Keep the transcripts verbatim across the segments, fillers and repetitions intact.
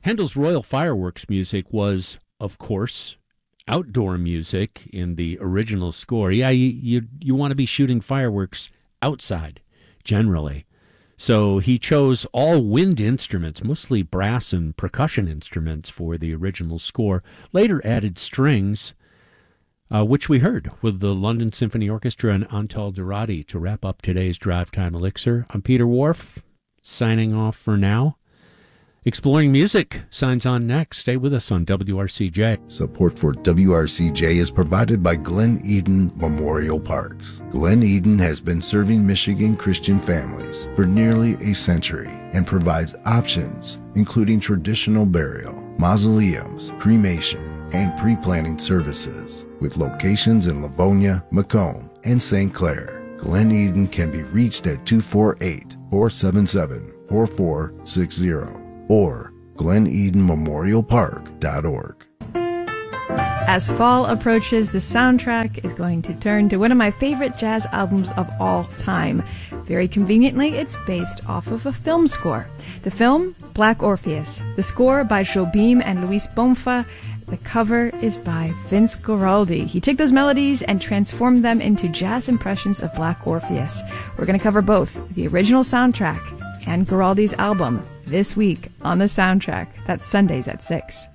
Handel's Royal Fireworks music was, of course, outdoor music in the original score. Yeah, you you, you want to be shooting fireworks outside, generally. So he chose all wind instruments, mostly brass and percussion instruments for the original score. Later added strings, uh, which we heard with the London Symphony Orchestra and Antal Dorati to wrap up today's Drive Time Elixir. I'm Peter Wharf, signing off for now. Exploring Music signs on next. Stay with us on W R C J. Support for W R C J is provided by Glen Eden Memorial Parks. Glen Eden has been serving Michigan Christian families for nearly a century and provides options including traditional burial, mausoleums, cremation, and pre-planning services with locations in Livonia, Macomb, and Saint Clair. Glen Eden can be reached at two four eight, four seven seven, four four six zero. or glen eden memorial park dot org. As fall approaches, the soundtrack is going to turn to one of my favorite jazz albums of all time. Very conveniently, it's based off of a film score. The film, Black Orpheus. The score by Jobim and Luis Bonfa. The cover is by Vince Guaraldi. He took those melodies and transformed them into jazz impressions of Black Orpheus. We're going to cover both the original soundtrack and Guaraldi's album this week on The Soundtrack. That's Sundays at six.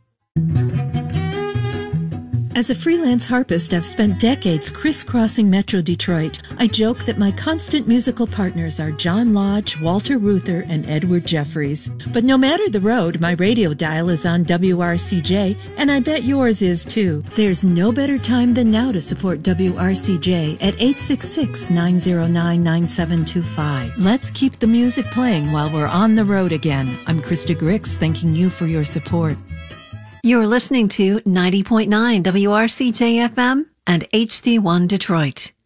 As a freelance harpist, I've spent decades crisscrossing Metro Detroit. I joke that my constant musical partners are John Lodge, Walter Reuther, and Edward Jeffries. But no matter the road, my radio dial is on W R C J, and I bet yours is too. There's no better time than now to support W R C J at eight six six, nine zero nine, nine seven two five. Let's keep the music playing while we're on the road again. I'm Krista Grix, thanking you for your support. You're listening to ninety point nine W R C J F M and H D one Detroit.